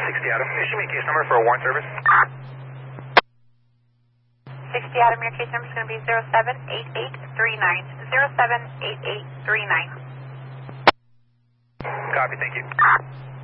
60 Adam. Issue me a case number for a warrant service. 60 Adam, your case number is going to be 078839. 078839. Copy, thank you.